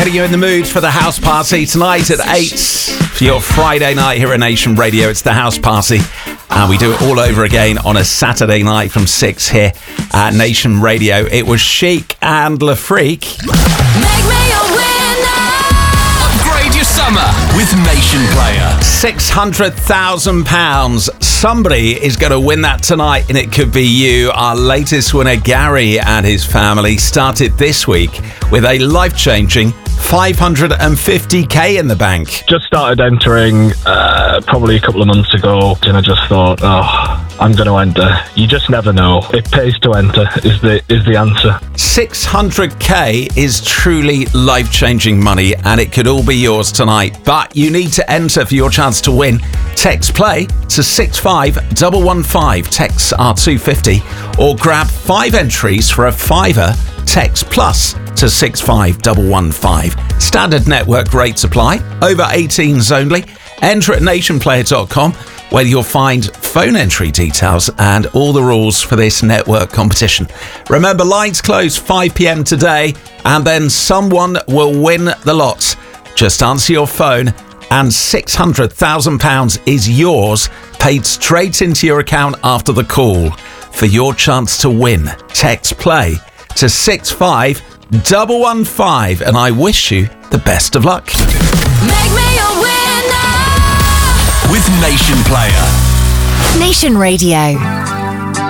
Getting you in the mood for the house party tonight at 8 for your Friday night here at Nation Radio. It's the house party, and we do it all over again on a Saturday night from 6 here at Nation Radio. It was Chic and Le Freak. Make me a winner. Upgrade your summer with Nation Player. £600,000. Somebody is going to win that tonight, and it could be you. Our latest winner, Gary, and his family started this week with a life-changing 550k in the bank. Just started entering probably a couple of months ago, and I just thought, I'm going to enter. You just never know. It pays to enter is the answer. 600k is truly life-changing money, and it could all be yours tonight. But you need to enter for your chance to win. Text play to 65115. Texts are 250, or grab 5 entries for a £5. Text plus to 65115. Standard network rates apply. Over 18s only. Enter at nationplayer.com, where you'll find phone entry details and all the rules for this network competition. Remember, lines close 5 p.m. today, and then someone will win the lot. Just answer your phone, and £600,000 is yours, paid straight into your account after the call. For your chance to win, text play to 65115, and I wish you the best of luck. Make me a winner. With Nation Player. Nation Radio.